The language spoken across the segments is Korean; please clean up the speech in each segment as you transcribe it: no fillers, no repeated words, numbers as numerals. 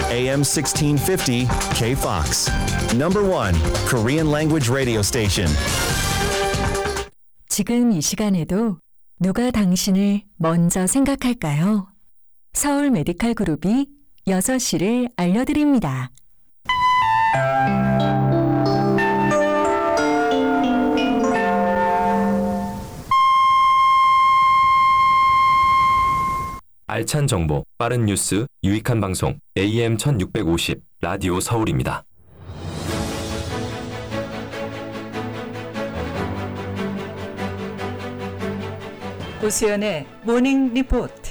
AM 1650 KFOX. Number 1 Korean language radio station. 지금 이 시간에도 누가 당신을 먼저 생각할까요? 서울 메디칼 그룹이 6시를 알려드립니다. 알찬 정보, 빠른 뉴스, 유익한 방송, AM 1650, 라디오 서울입니다. 오수연의 모닝 리포트.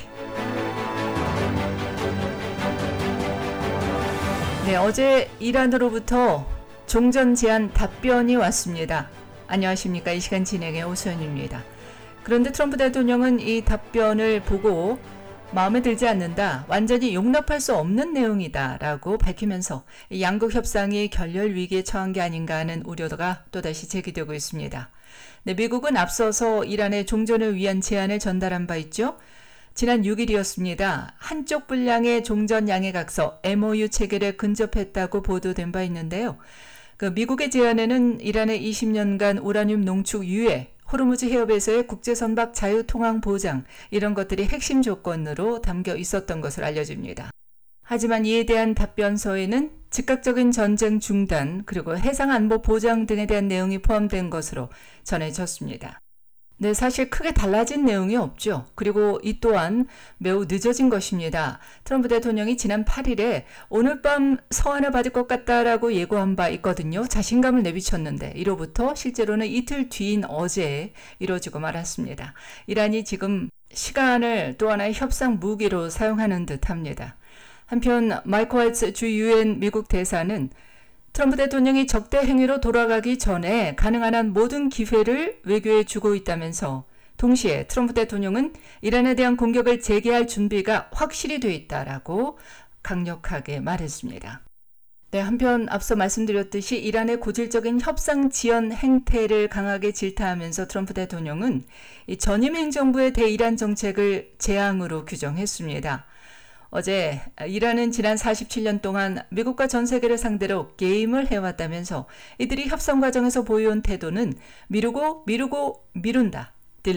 네, 어제 이란으로부터 종전 제안 답변이 왔습니다. 안녕하십니까. 이 시간 진행의 오수연입니다. 그런데 트럼프 대통령은 이 답변을 보고 마음에 들지 않는다, 완전히 용납할 수 없는 내용이다 라고 밝히면서 양국 협상이 결렬 위기에 처한 게 아닌가 하는 우려가 또다시 제기되고 있습니다. 네, 미국은 앞서서 이란에 종전을 위한 제안을 전달한 바 있죠. 지난 6일이었습니다. 한쪽 분량의 종전 양해각서 MOU 체결에 근접했다고 보도된 바 있는데요. 미국의 제안에는 이란의 20년간 우라늄 농축 유예, 호르무즈 해협에서의 국제선박 자유통항 보장, 이런 것들이 핵심 조건으로 담겨 있었던 것으로 알려집니다. 하지만 이에 대한 답변서에는 즉각적인 전쟁 중단, 그리고 해상안보 보장 등에 대한 내용이 포함된 것으로 전해졌습니다. 네, 사실 크게 달라진 내용이 없죠. 그리고 이 또한 매우 늦어진 것입니다. 트럼프 대통령이 지난 8일에 오늘 밤 서한을 받을 것 같다라고 예고한 바 있거든요. 자신감을 내비쳤는데 이로부터 실제로는 이틀 뒤인 어제 이루어지고 말았습니다. 이란이 지금 시간을 또 하나의 협상 무기로 사용하는 듯합니다. 한편 마이크 화이츠 주 유엔 미국 대사는 트럼프 대통령이 적대 행위로 돌아가기 전에 가능한 한 모든 기회를 외교에 주고 있다면서, 동시에 트럼프 대통령은 이란에 대한 공격을 재개할 준비가 확실히 돼 있다라고 강력하게 말했습니다. 네, 한편 앞서 말씀드렸듯이 이란의 고질적인 협상 지연 행태를 강하게 질타하면서 트럼프 대통령은 이 전임 행정부의 대이란 정책을 재앙으로 규정했습니다. 어제 이란은 지난 47년 동안 미국과 전 세계를 상대로 게임을 해왔다면서 이들이 협상 과정에서 보여온 태도는 미룬다,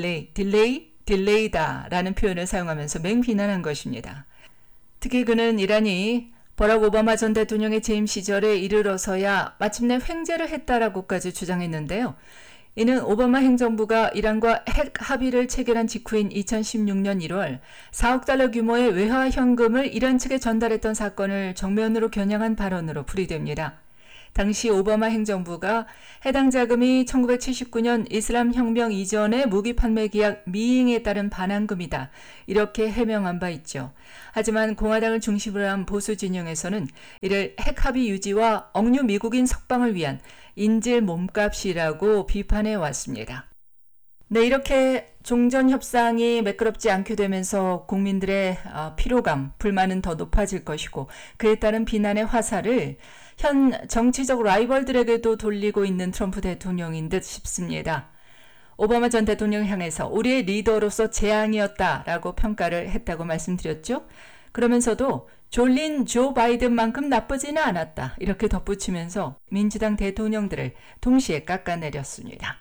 딜레이다 라는 표현을 사용하면서 맹비난한 것입니다. 특히 그는 이란이 버락 오바마 전 대통령의 재임 시절에 이르러서야 마침내 횡재를 했다라고까지 주장했는데요. 이는 오바마 행정부가 이란과 핵 합의를 체결한 직후인 2016년 1월 4억 달러 규모의 외화 현금을 이란 측에 전달했던 사건을 정면으로 겨냥한 발언으로 풀이됩니다. 당시 오바마 행정부가 해당 자금이 1979년 이슬람 혁명 이전의 무기 판매 계약 미행에 따른 반환금이다, 이렇게 해명한 바 있죠. 하지만 공화당을 중심으로 한 보수 진영에서는 이를 핵 합의 유지와 억류 미국인 석방을 위한 인질 몸값이라고 비판해 왔습니다. 네, 이렇게 종전 협상이 매끄럽지 않게 되면서 국민들의 피로감, 불만은 더 높아질 것이고, 그에 따른 비난의 화살을 현 정치적 라이벌들에게도 돌리고 있는 트럼프 대통령인 듯 싶습니다. 오바마 전 대통령 향해서 우리의 리더로서 재앙이었다라고 평가를 했다고 말씀드렸죠. 그러면서도 졸린 조 바이든만큼 나쁘지는 않았다, 이렇게 덧붙이면서 민주당 대통령들을 동시에 깎아내렸습니다.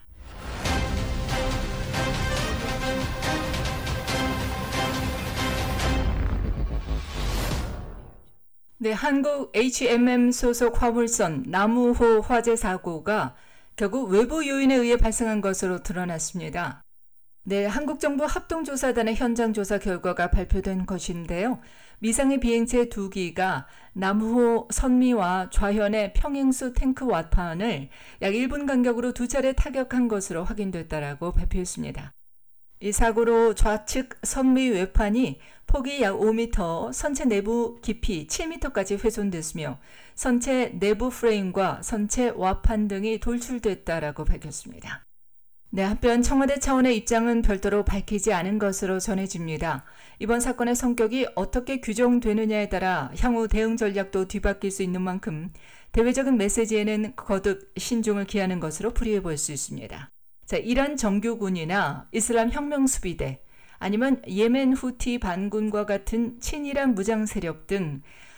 네, 한국 HMM 소속 화물선 나무호 화재 사고가 결국 외부 요인에 의해 발생한 것으로 드러났습니다. 네, 한국정부 합동조사단의 현장 조사 결과가 발표된 것인데요. 미상의 비행체 2기가 나무호 선미와 좌현의 평행수 탱크 와판을 약 1분 간격으로 2차례 타격한 것으로 확인됐다라고 발표했습니다. 이 사고로 좌측 선미 외판이 폭이 약 5m, 선체 내부 깊이 7m까지 훼손됐으며 선체 내부 프레임과 선체 와판 등이 돌출됐다라고 밝혔습니다. 네, 한편 청와대 차원의 입장은 별도로 밝히지 않은 것으로 전해집니다. 이번 사건의 성격이 어떻게 규정되느냐에 따라 향후 대응 전략도 뒤바뀔 수 있는 만큼 대외적인 메시지에는 거듭 신중을 기하는 것으로 풀이해 볼 수 있습니다. 자, 이란 정규군이나 이슬람 혁명수비대, 아니면 예멘 후티 반군과 같은 친이란 무장 세력 등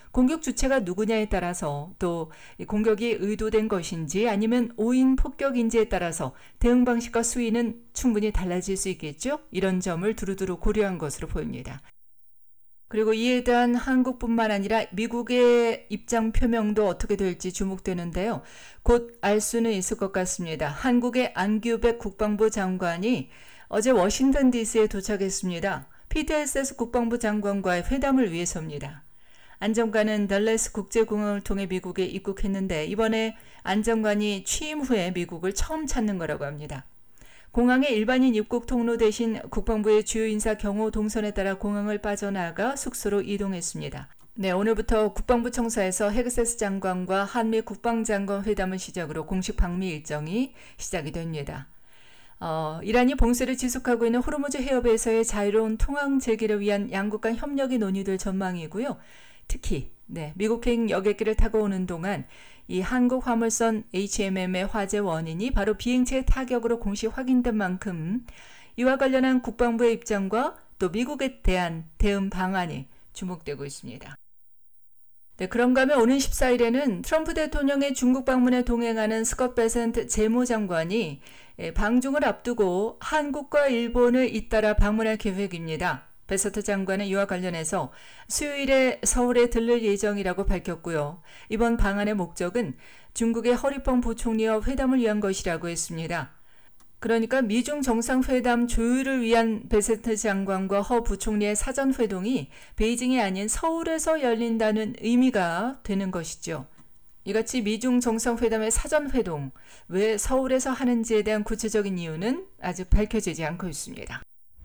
공격 주체가 누구냐에 따라서 또 공격이 의도된 것인지 아니면 오인 폭격인지에 따라서 대응 방식과 수위는 충분히 달라질 수 있겠죠. 이런 점을 두루두루 고려한 것으로 보입니다. 그리고 이에 대한 한국뿐만 아니라 미국의 입장 표명도 어떻게 될지 주목되는데요. 곧 알 수는 있을 것 같습니다. 한국의 안규백 국방부 장관이 어제 워싱턴 DC에 도착했습니다. 피트 헬세스 국방부 장관과의 회담을 위해서입니다. 안 장관은 달라스 국제공항을 통해 미국에 입국했는데 이번에 안 장관이 취임 후에 미국을 처음 찾는 거라고 합니다. 공항의 일반인 입국 통로 대신 국방부의 주요 인사 경호 동선에 따라 공항을 빠져나가 숙소로 이동했습니다. 네, 오늘부터 국방부 청사에서 헤그세스 장관과 한미 국방장관 회담을 시작으로 공식 방미 일정이 시작이 됩니다. 이란이 봉쇄를 지속하고 있는 호르무즈 해협에서의 자유로운 통항 재개를 위한 양국 간 협력이 논의될 전망이고요. 특히 미국행 여객기를 타고 오는 동안 이 한국 화물선 HMM의 화재 원인이 바로 비행체의 타격으로 공식 확인된 만큼 이와 관련한 국방부의 입장과 또 미국에 대한 대응 방안이 주목되고 있습니다. 네, 그런가 하면 오는 14일에는 트럼프 대통령의 중국 방문에 동행하는 스콧 베센트 재무장관이 방중을 앞두고 한국과 일본을 잇따라 방문할 계획입니다. 베센트 장관은 이와 관련해서 수요일에 서울에 들를 예정이라고 밝혔고요. 이번 방한의 목적은 중국의 허리펑 부총리와 회담을 위한 것이라고 했습니다. 그러니까 미중 정상회담 조율을 위한 베센트 장관과 허 부총리의 사전회동이 베이징이 아닌 서울에서 열린다는 의미가 되는 것이죠. 이같이 미중 정상회담의 사전회동, 왜 서울에서 하는지에 대한 구체적인 이유는 아직 밝혀지지 않고 있습니다.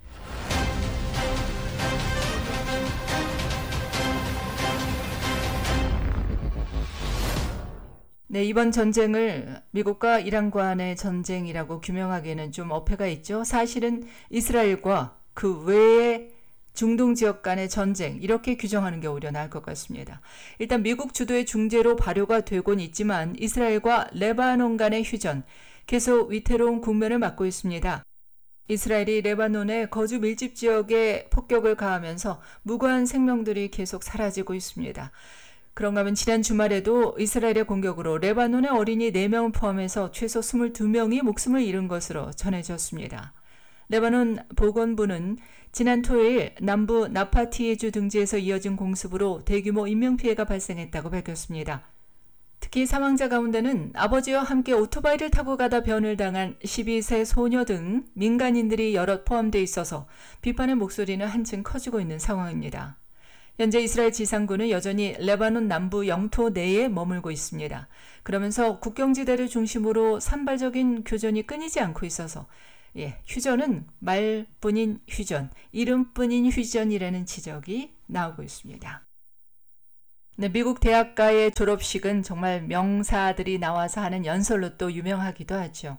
네, 이번 전쟁을 미국과 이란 간의 전쟁이라고 규명하기에는 좀 어폐가 있죠. 사실은 이스라엘과 그 외의 중동 지역 간의 전쟁, 이렇게 규정하는 게 오히려 나을 것 같습니다. 일단 미국 주도의 중재로 발효가 되곤 있지만 이스라엘과 레바논 간의 휴전, 계속 위태로운 국면을 맞고 있습니다. 이스라엘이 레바논의 거주 밀집 지역에 폭격을 가하면서 무고한 생명들이 계속 사라지고 있습니다. 그런가 하면 지난 주말에도 이스라엘의 공격으로 레바논의 어린이 4명을 포함해서 최소 22명이 목숨을 잃은 것으로 전해졌습니다. 레바논 보건부는 지난 토요일 남부 나파티에주 등지에서 이어진 공습으로 대규모 인명피해가 발생했다고 밝혔습니다. 특히 사망자 가운데는 아버지와 함께 오토바이를 타고 가다 변을 당한 12세 소녀 등 민간인들이 여럿 포함되어 있어서 비판의 목소리는 한층 커지고 있는 상황입니다. 현재 이스라엘 지상군은 여전히 레바논 남부 영토 내에 머물고 있습니다. 그러면서 국경지대를 중심으로 산발적인 교전이 끊이지 않고 있어서 휴전은 말뿐인 휴전, 이름뿐인 휴전이라는 지적이 나오고 있습니다. 네, 미국 대학가의 졸업식은 정말 명사들이 나와서 하는 연설로 또 유명하기도 하죠.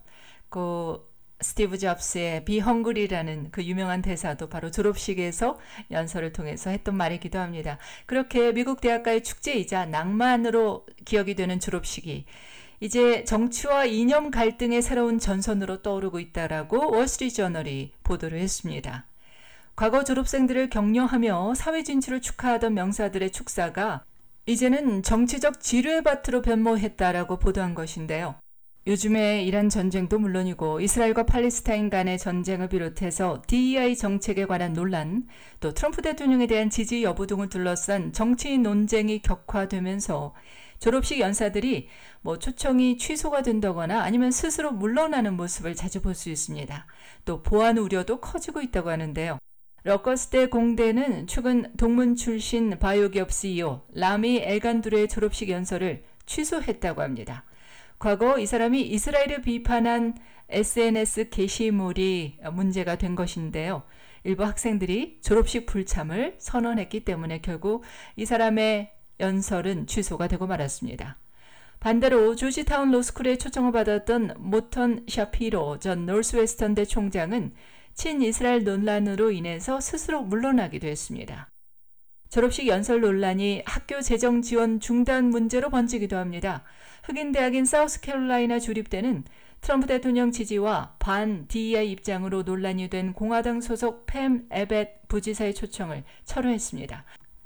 스티브 잡스의 Be Hungry라는 그 유명한 대사도 바로 졸업식에서 연설을 통해서 했던 말이기도 합니다. 그렇게 미국 대학가의 축제이자 낭만으로 기억이 되는 졸업식이 이제 정치와 이념 갈등의 새로운 전선으로 떠오르고 있다라고 월스트리트저널이 보도를 했습니다. 과거 졸업생들을 격려하며 사회 진출을 축하하던 명사들의 축사가 이제는 정치적 지뢰 밭으로 변모했다라고 보도한 것인데요. 요즘에 이란 전쟁도 물론이고 이스라엘과 팔레스타인 간의 전쟁을 비롯해서 DEI 정책에 관한 논란, 또 트럼프 대통령에 대한 지지 여부 등을 둘러싼 정치 논쟁이 격화되면서 졸업식 연사들이 초청이 취소가 된다거나 아니면 스스로 물러나는 모습을 자주 볼 수 있습니다. 또 보안 우려도 커지고 있다고 하는데요. 러커스대 공대는 최근 동문 출신 바이오기업 CEO 라미 엘간두르의 졸업식 연설을 취소했다고 합니다. 과거 이 사람이 이스라엘을 비판한 SNS 게시물이 문제가 된 것인데요. 일부 학생들이 졸업식 불참을 선언했기 때문에 결국 이 사람의 연설은 취소가 되고 말았습니다. 반대로 조지타운 로스쿨에 초청을 받았던 모턴 샤피로 전 노스웨스턴대 총장은 친이스라엘 논란으로 인해서 스스로 물러나기도 했습니다. 졸업식 연설 논란이 학교 재정 지원 중단 문제로 번지기도 합니다. 흑인 대학인 사우스캐롤라이나 주립대는 트럼프 대통령 지지와 반 DEI 입장으로 논란이 된 공화당 소속 팸 에벳 부지사의 초청을 철회했습니다.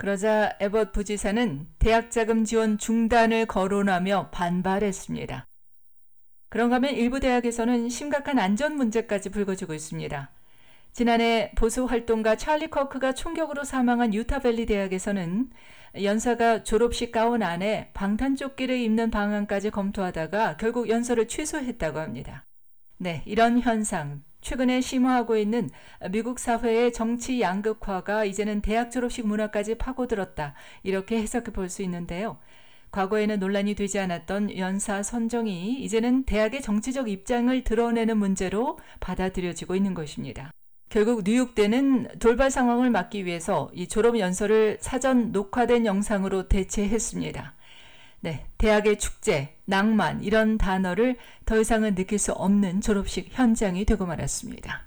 그러자 에벗 부지사는 대학 자금 지원 중단을 거론하며 반발했습니다. 그런가 하면 일부 대학에서는 심각한 안전 문제까지 불거지고 있습니다. 지난해 보수 활동가 찰리 커크가 총격으로 사망한 유타밸리 대학에서는 연사가 졸업식 가운 안에 방탄조끼를 입는 방안까지 검토하다가 결국 연설을 취소했다고 합니다. 네, 이런 현상, 최근에 심화하고 있는 미국 사회의 정치 양극화가 이제는 대학 졸업식 문화까지 파고들었다. 이렇게 해석해 볼 수 있는데요. 과거에는 논란이 되지 않았던 연사 선정이 이제는 대학의 정치적 입장을 드러내는 문제로 받아들여지고 있는 것입니다. 결국 뉴욕대는 돌발 상황을 막기 위해서 이 졸업 연설을 사전 녹화된 영상으로 대체했습니다. 네, 대학의 축제, 낭만 이런 단어를 더 이상은 느낄 수 없는 졸업식 현장이 되고 말았습니다.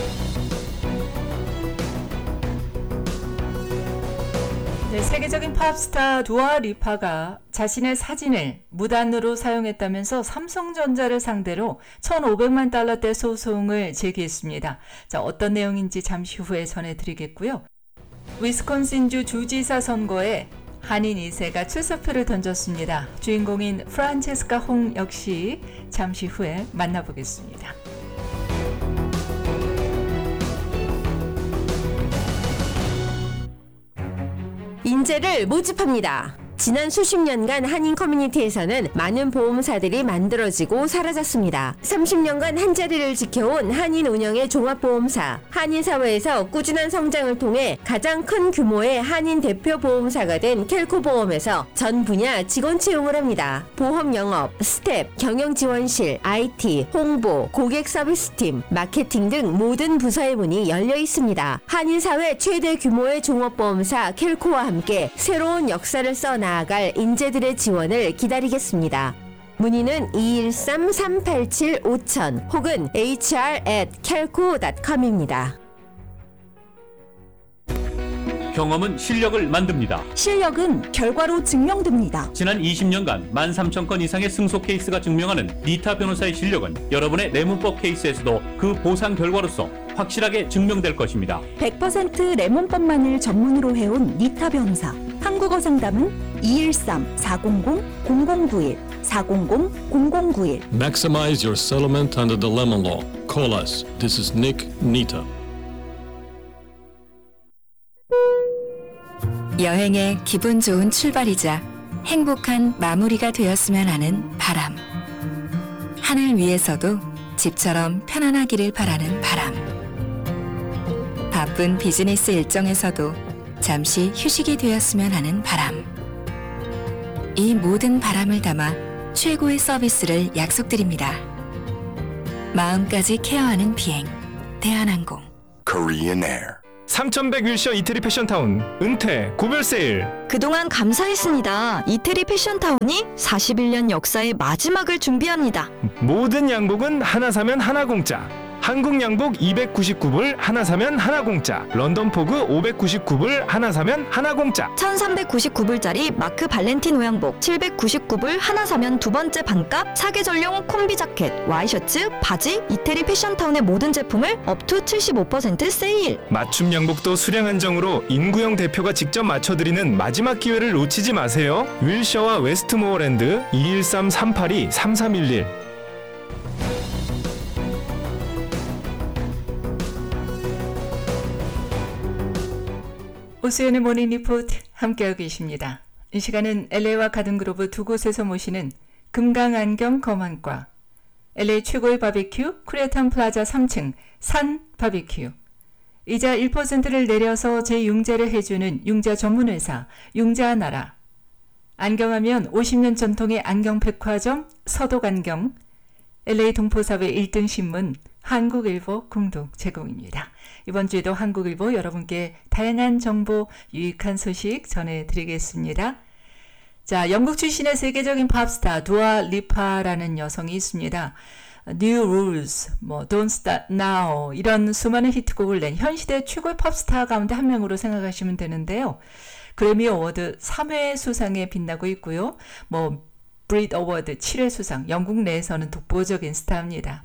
네, 세계적인 팝스타 두아 리파가 자신의 사진을 무단으로 사용했다면서 삼성전자를 상대로 1,500만 달러대 소송을 제기했습니다. 자, 어떤 내용인지 잠시 후에 전해드리겠고요. 위스콘신주 주지사 선거에 한인 2세가 출사표를 던졌습니다. 주인공인 프란체스카 홍 역시 잠시 후에 만나보겠습니다. 인재를 모집합니다. 지난 수십 년간 한인 커뮤니티에서는 많은 보험사들이 만들어지고 사라졌습니다. 30년간 한자리를 지켜온 한인 운영의 종합보험사, 한인 사회에서 꾸준한 성장을 통해 가장 큰 규모의 한인 대표 보험사가 된 켈코보험에서 전 분야 직원 채용을 합니다. 보험 영업, 스텝, 경영지원실, IT, 홍보, 고객 서비스팀, 마케팅 등 모든 부서의 문이 열려 있습니다. 한인 사회 최대 규모의 종합보험사 켈코와 함께 새로운 역사를 써나갈 인재들의 지원을 기다리겠습니다. 문의는 213-387-5000 혹은 hr@kelco.com입니다. 경험은 실력을 만듭니다. 실력은 결과로 증명됩니다. 지난 20년간 13,000건 이상의 승소 케이스가 증명하는 니타 변호사의 실력은 여러분의 내문법 케이스에서도 그 보상 결과로서 확실하게 증명될 것입니다. 100% 레몬법만을 전문으로 해온 니타 변호사. 한국어 상담은 213-400-0091 400-0091. Maximize your settlement under the Lemon Law. Call us. This is Nick Nita. 여행의 기분 좋은 출발이자 행복한 마무리가 되었으면 하는 바람. 하늘 위에서도 집처럼 편안하기를 바라는 바람. 바쁜 비즈니스 일정에서도 잠시 휴식이 되었으면 하는 바람. 이 모든 바람을 담아 최고의 서비스를 약속드립니다. 마음까지 케어하는 비행, 대한항공. Korean Air. 3100 윌셔 이태리 패션타운 은퇴 고별 세일. 그동안 감사했습니다. 이태리 패션타운이 41년 역사의 마지막을 준비합니다. 모든 양복은 하나 사면 하나 공짜. 한국 양복 299불 하나 사면 하나 공짜. 런던 포그 599불 하나 사면 하나 공짜. 1399불짜리 마크 발렌티노 양복 799불 하나 사면 두 번째 반값. 사계절용 콤비 자켓, 와이셔츠, 바지, 이태리 패션타운의 모든 제품을 업투 75% 세일. 맞춤 양복도 수량 한정으로 인구형 대표가 직접 맞춰드리는 마지막 기회를 놓치지 마세요. 윌셔와 웨스트모어랜드 213-382-3311. 오수연의 모닝 리포트 함께하고 계십니다. 이 시간은 LA와 가든그로브 두 곳에서 모시는 금강안경 검안과, LA 최고의 바비큐 코리아타운 플라자 3층 산 바비큐, 이자 1%를 내려서 재융자를 해주는 융자 전문회사 융자나라, 안경하면 50년 전통의 안경백화점 서독안경, LA 동포사회 1등 신문 한국일보 공동 제공입니다. 이번 주에도 한국일보 여러분께 다양한 정보, 유익한 소식 전해드리겠습니다. 자, 영국 출신의 세계적인 팝스타 두아 리파라는 여성이 있습니다. New Rules, Don't Start Now 이런 수많은 히트곡을 낸 현 시대 최고의 팝스타 가운데 한 명으로 생각하시면 되는데요. 그래미 어워드 3회 수상에 빛나고 있고요. 브릿 어워드 7회 수상, 영국 내에서는 독보적인 스타입니다.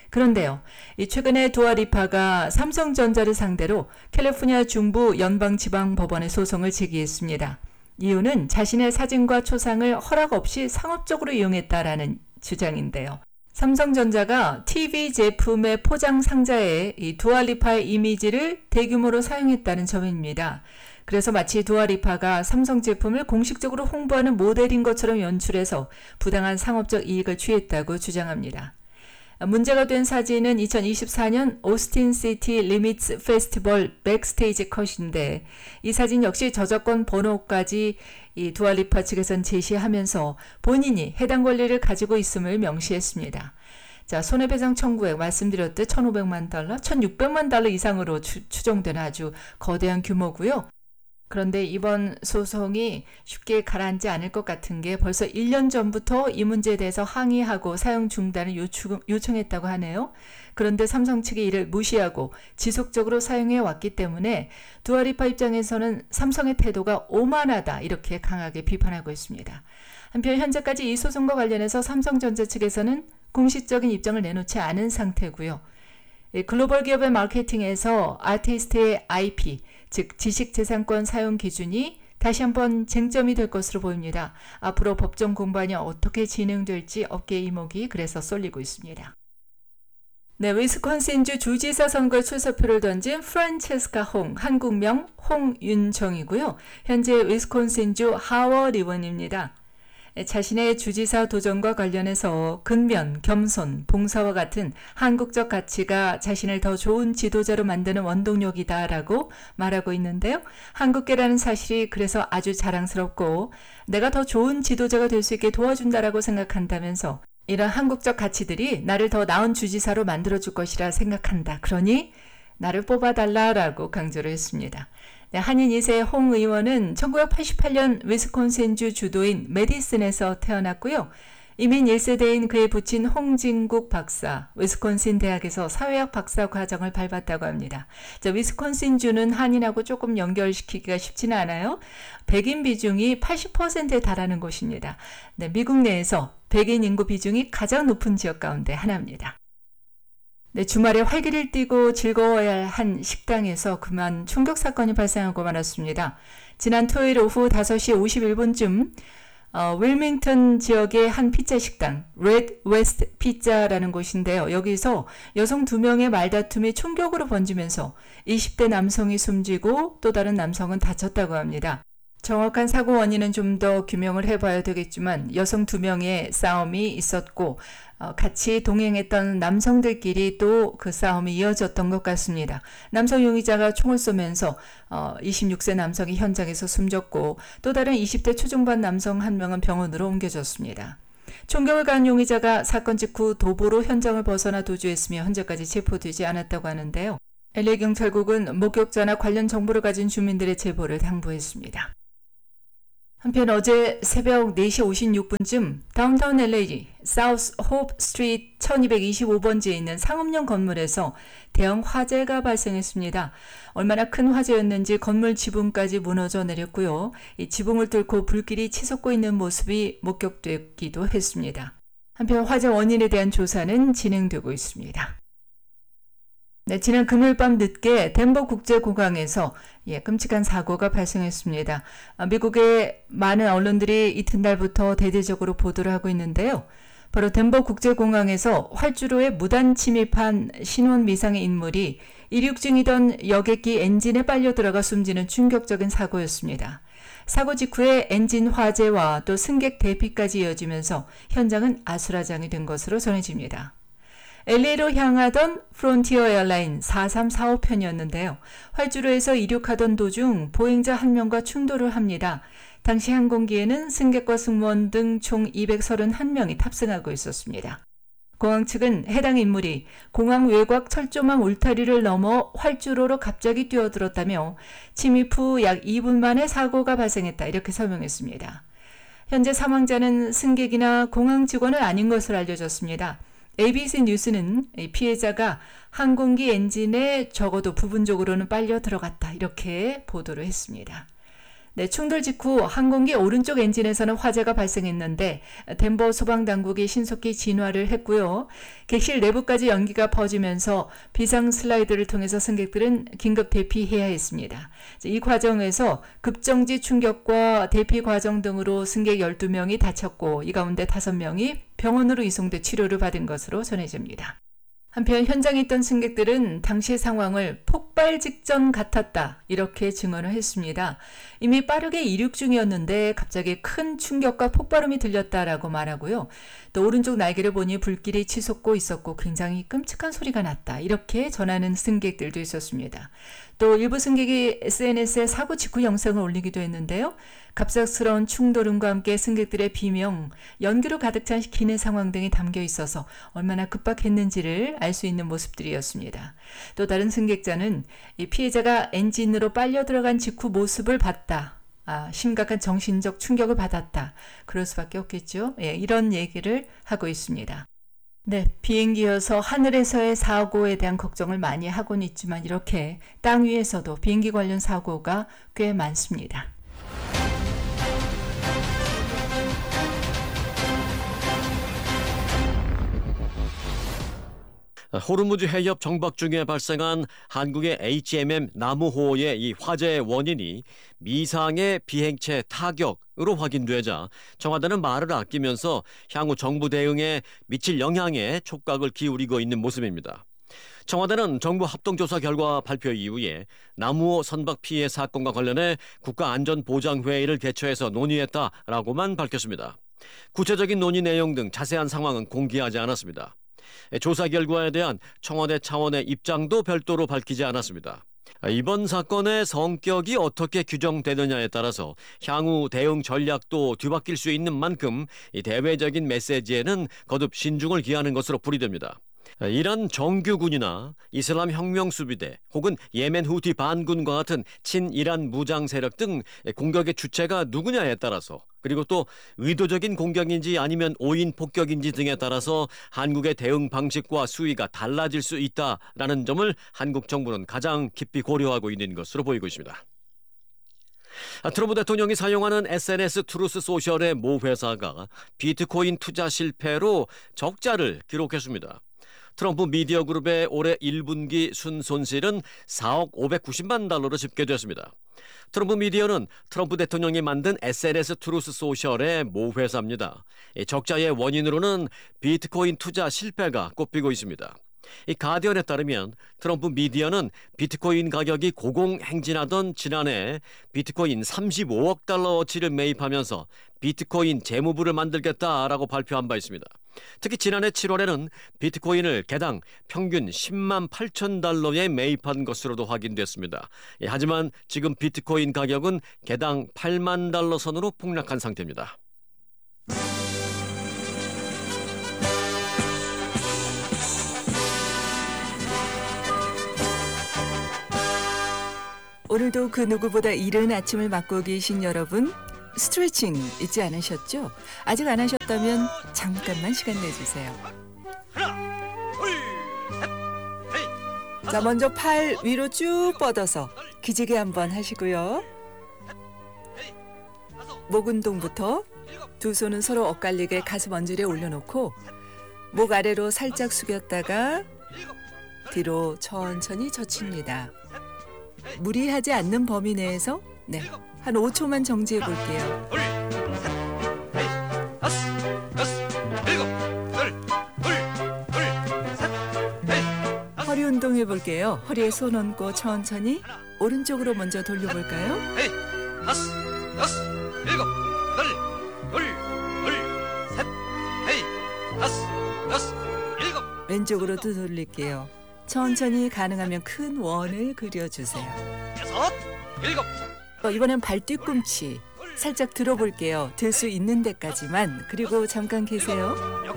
그런데요, 최근에 두아리파가 삼성전자를 상대로 캘리포니아 중부 연방지방법원에 소송을 제기했습니다. 이유는 자신의 사진과 초상을 허락 없이 상업적으로 이용했다라는 주장인데요. 삼성전자가 TV 제품의 포장 상자에 이 두아리파의 이미지를 대규모로 사용했다는 점입니다. 그래서 마치 두아리파가 삼성 제품을 공식적으로 홍보하는 모델인 것처럼 연출해서 부당한 상업적 이익을 취했다고 주장합니다. 문제가 된 사진은 2024년 오스틴 시티 리미츠 페스티벌 백스테이지 컷인데 이 사진 역시 저작권 번호까지 이 두아리파 측에선 제시하면서 본인이 해당 권리를 가지고 있음을 명시했습니다. 자, 손해배상 청구액 말씀드렸듯 1,500만 달러, 1,600만 달러 이상으로 추정되는 아주 거대한 규모고요. 그런데 이번 소송이 쉽게 가라앉지 않을 것 같은 게 벌써 1년 전부터 이 문제에 대해서 항의하고 사용 중단을 요청했다고 하네요. 그런데 삼성 측이 이를 무시하고 지속적으로 사용해 왔기 때문에 두아리파 입장에서는 삼성의 태도가 오만하다 이렇게 강하게 비판하고 있습니다. 한편 현재까지 이 소송과 관련해서 삼성전자 측에서는 공식적인 입장을 내놓지 않은 상태고요. 글로벌 기업의 마케팅에서 아티스트의 IP, 즉 지식재산권 사용 기준이 다시 한번 쟁점이 될 것으로 보입니다. 앞으로 법정 공방이 어떻게 진행될지 업계 이목이 그래서 쏠리고 있습니다. 네, 위스콘신주 주지사 선거에 출사표를 던진 프란체스카 홍, 한국명 홍윤정이고요. 현재 위스콘신주 하원 의원입니다. 자신의 주지사 도전과 관련해서 근면, 겸손, 봉사와 같은 한국적 가치가 자신을 더 좋은 지도자로 만드는 원동력이다라고 말하고 있는데요. 한국계라는 사실이 그래서 아주 자랑스럽고 내가 더 좋은 지도자가 될 수 있게 도와준다라고 생각한다면서 이런 한국적 가치들이 나를 더 나은 주지사로 만들어줄 것이라 생각한다. 그러니 나를 뽑아달라라고 강조를 했습니다. 네, 한인 2세 홍 의원은 1988년 위스콘신주 주도인 메디슨에서 태어났고요. 이민 1세대인 그의 부친 홍진국 박사, 위스콘신 대학에서 사회학 박사 과정을 밟았다고 합니다. 자, 위스콘신주는 한인하고 조금 연결시키기가 쉽지는 않아요. 백인 비중이 80%에 달하는 곳입니다. 네, 미국 내에서 백인 인구 비중이 가장 높은 지역 가운데 하나입니다. 네, 주말에 활기를 띠고 즐거워야 한 식당에서 그만 충격 사건이 발생하고 말았습니다. 지난 토요일 오후 5시 51분쯤 윌밍턴 지역의 한 피자 식당, 레드 웨스트 피자라는 곳인데요. 여기서 여성 2명의 말다툼이 총격으로 번지면서 20대 남성이 숨지고 또 다른 남성은 다쳤다고 합니다. 정확한 사고 원인은 좀 더 규명을 해봐야 되겠지만 여성 2명의 싸움이 있었고 같이 동행했던 남성들끼리 또 그 싸움이 이어졌던 것 같습니다. 남성 용의자가 총을 쏘면서 26세 남성이 현장에서 숨졌고 또 다른 20대 초중반 남성 1명은 병원으로 옮겨졌습니다. 총격을 가한 용의자가 사건 직후 도보로 현장을 벗어나 도주했으며 현재까지 체포되지 않았다고 하는데요. LA 경찰국은 목격자나 관련 정보를 가진 주민들의 제보를 당부했습니다. 한편 어제 새벽 4시 56분쯤 다운타운 LA 사우스 호프 스트리트 1225번지에 있는 상업용 건물에서 대형 화재가 발생했습니다. 얼마나 큰 화재였는지 건물 지붕까지 무너져 내렸고요. 이 지붕을 뚫고 불길이 치솟고 있는 모습이 목격되기도 했습니다. 한편 화재 원인에 대한 조사는 진행되고 있습니다. 네, 지난 금요일 밤 늦게 덴버 국제공항에서 끔찍한 사고가 발생했습니다. 미국의 많은 언론들이 이튿날부터 대대적으로 보도를 하고 있는데요. 바로 덴버 국제공항에서 활주로에 무단 침입한 신원 미상의 인물이 이륙 중이던 여객기 엔진에 빨려 들어가 숨지는 충격적인 사고였습니다. 사고 직후에 엔진 화재와 또 승객 대피까지 이어지면서 현장은 아수라장이 된 것으로 전해집니다. LA로 향하던 프론티어 에어라인 4345편이었는데요. 활주로에서 이륙하던 도중 보행자 1명과 충돌을 합니다. 당시 항공기에는 승객과 승무원 등 총 231명이 탑승하고 있었습니다. 공항 측은 해당 인물이 공항 외곽 철조망 울타리를 넘어 활주로로 갑자기 뛰어들었다며 침입 후 약 2분 만에 사고가 발생했다 이렇게 설명했습니다. 현재 사망자는 승객이나 공항 직원은 아닌 것으로 알려졌습니다. ABC 뉴스는 피해자가 항공기 엔진에 적어도 부분적으로는 빨려 들어갔다 이렇게 보도를 했습니다. 네, 충돌 직후 항공기 오른쪽 엔진에서는 화재가 발생했는데 덴버 소방당국이 신속히 진화를 했고요. 객실 내부까지 연기가 퍼지면서 비상 슬라이드를 통해서 승객들은 긴급 대피해야 했습니다. 이 과정에서 급정지 충격과 대피 과정 등으로 승객 12명이 다쳤고 이 가운데 5명이 병원으로 이송돼 치료를 받은 것으로 전해집니다. 한편 현장에 있던 승객들은 당시의 상황을 폭발 직전 같았다 이렇게 증언을 했습니다. 이미 빠르게 이륙 중이었는데 갑자기 큰 충격과 폭발음이 들렸다라고 말하고요. 또 오른쪽 날개를 보니 불길이 치솟고 있었고 굉장히 끔찍한 소리가 났다 이렇게 전하는 승객들도 있었습니다. 또 일부 승객이 SNS에 사고 직후 영상을 올리기도 했는데요. 갑작스러운 충돌음과 함께 승객들의 비명, 연기로 가득 찬 기내 상황 등이 담겨 있어서 얼마나 급박했는지를 알 수 있는 모습들이었습니다. 또 다른 승객자는 이 피해자가 엔진으로 빨려 들어간 직후 모습을 봤다. 심각한 정신적 충격을 받았다. 그럴 수밖에 없겠죠. 예, 이런 얘기를 하고 있습니다. 네, 비행기여서 하늘에서의 사고에 대한 걱정을 많이 하고는 있지만 이렇게 땅 위에서도 비행기 관련 사고가 꽤 많습니다. 호르무즈 해협 정박 중에 발생한 한국의 HMM 나무호의 이 화재의 원인이 미상의 비행체 타격으로 확인되자 청와대는 말을 아끼면서 향후 정부 대응에 미칠 영향에 촉각을 기울이고 있는 모습입니다. 청와대는 정부 합동조사 결과 발표 이후에 나무호 선박 피해 사건과 관련해 국가안전보장회의를 개최해서 논의했다라고만 밝혔습니다. 구체적인 논의 내용 등 자세한 상황은 공개하지 않았습니다. 조사 결과에 대한 청와대 차원의 입장도 별도로 밝히지 않았습니다. 이번 사건의 성격이 어떻게 규정되느냐에 따라서 향후 대응 전략도 뒤바뀔 수 있는 만큼 이 대외적인 메시지에는 거듭 신중을 기하는 것으로 풀이됩니다. 이란 정규군이나 이슬람 혁명수비대 혹은 예멘 후티 반군과 같은 친이란 무장 세력 등 공격의 주체가 누구냐에 따라서 그리고 또 의도적인 공격인지 아니면 오인 폭격인지 등에 따라서 한국의 대응 방식과 수위가 달라질 수 있다라는 점을 한국 정부는 가장 깊이 고려하고 있는 것으로 보이고 있습니다. 트럼프 대통령이 사용하는 SNS 트루스 소셜의 모 회사가 비트코인 투자 실패로 적자를 기록했습니다. 트럼프 미디어 그룹의 올해 1분기 순손실은 4억 590만 달러로 집계됐습니다. 트럼프 미디어는 트럼프 대통령이 만든 SNS 트루스 소셜의 모 회사입니다. 적자의 원인으로는 비트코인 투자 실패가 꼽히고 있습니다. 이 가디언에 따르면 트럼프 미디어는 비트코인 가격이 고공행진하던 지난해 비트코인 35억 달러어치를 매입하면서 비트코인 재무부를 만들겠다라고 발표한 바 있습니다. 특히 지난해 7월에는 비트코인을 개당 평균 10만 8천 달러에 매입한 것으로도 확인됐습니다. 하지만 지금 비트코인 가격은 개당 8만 달러 선으로 폭락한 상태입니다. 오늘도 그 누구보다 이른 아침을 맞고 계신 여러분, 스트레칭 잊지 않으셨죠? 아직 안 하셨다면 잠깐만 시간 내주세요. 자, 먼저 팔 위로 쭉 뻗어서 기지개 한번 하시고요. 목 운동부터 두 손은 서로 엇갈리게 가슴 언질에 올려놓고 목 아래로 살짝 숙였다가 뒤로 천천히 젖힙니다. 무리하지 않는 범위 내에서 한 5초만 정지해 볼게요. 허리 운동해 볼게요. 허리에 손 얹고 천천히 오른쪽으로 먼저 돌려볼까요? 왼쪽으로도 돌릴게요. 천천히 가능하면 큰 원을 그려주세요. 이번엔 발 뒤꿈치 살짝 들어볼게요. 들 수 있는 데까지만. 그리고 잠깐 계세요.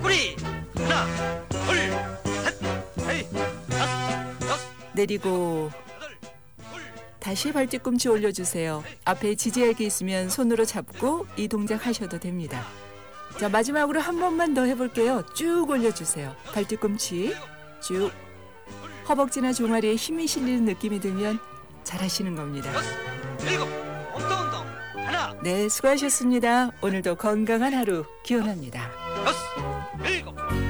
내리고 다시 발 뒤꿈치 올려주세요. 앞에 지지할게 있으면 손으로 잡고 이 동작 하셔도 됩니다. 자, 마지막으로 한 번만 더 해볼게요. 쭉 올려주세요. 발 뒤꿈치 쭉. 허벅지나 종아리에 힘이 실리는 느낌이 들면 잘하시는 겁니다. 네, 수고하셨습니다. 오늘도 건강한 하루 기원합니다. 6, 7